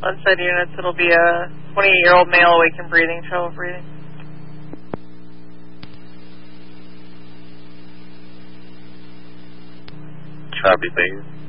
Unsaid units, it'll be a 28-year-old male awake and breathing, trouble breathing. Copy, thank you.